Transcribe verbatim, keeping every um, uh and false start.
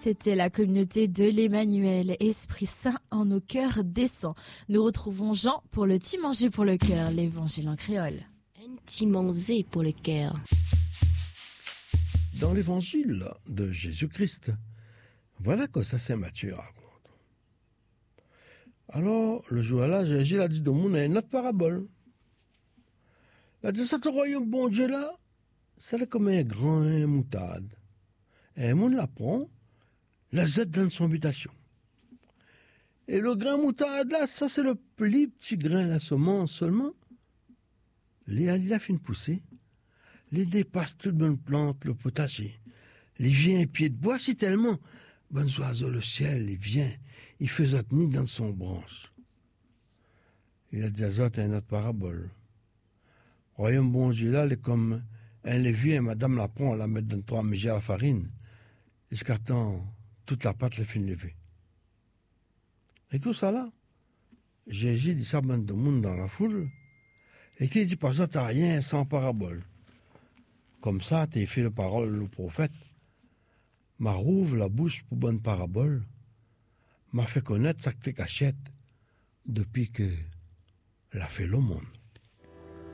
C'était la communauté de l'Emmanuel, Esprit Saint en nos cœurs descend. Nous retrouvons Jean pour le petit manger pour le cœur, l'évangile en créole. Un petit manger pour le cœur. Dans l'évangile de Jésus-Christ, voilà que ça Saint Matthieu raconte. Alors, le jour-là, Jésus a dit de monde une autre parabole. Il a dit, ça, le royaume bon Dieu là, c'est comme un grand moutarde. Et le monde la prend, la zette dans son habitation. Et le grain moutarde là, ça c'est le plus petit grain, la semence seulement. Les a fait une poussée. Les dépasse toute bonne plante, le potager. Les vient et pied de bois, c'est tellement. Bonnes oiseaux, le ciel, il vient, il faisait nid dans son branche. Il a dit à Zot une autre parabole. Royaume bon Dieu là, il est comme un lévier, et madame la prend, la met dans trois mégères à la farine, jusqu'à temps, toute la pâte, la fin levée. Et tout ça là, Jésus dit ça bande de monde dans la foule, et qui dit pas ça, t'as rien sans parabole. Comme ça, t'es fait le parole, le prophète, m'a rouvre la bouche pour bonne parabole, m'a fait connaître ça que t'es cachette, depuis que l'a fait le monde.